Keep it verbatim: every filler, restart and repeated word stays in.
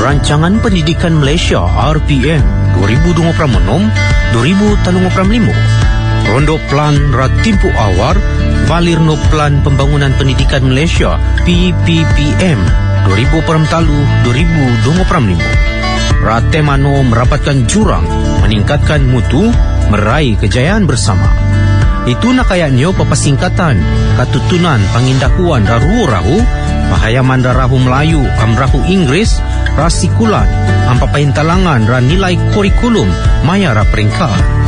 Rancangan Pendidikan Malaysia R P M dua ribu dua puluh enam - dua ribu tiga puluh lima. Rondo Plan Ratimpu Awar Valir no Plan Pembangunan Pendidikan Malaysia P P P M dua ribu dua puluh tiga - dua ribu dua puluh lima. Ratemano merapatkan jurang, meningkatkan mutu, meraih kejayaan bersama. Itu nakayaknya papasingkatan Katutunan Pangindahuan Raru-Rahu Pahayaman Rahu Melayu Amrahu Inggeris Rasikulan Ampapaintalangan Ra nilai kurikulum Maya ra peringkat.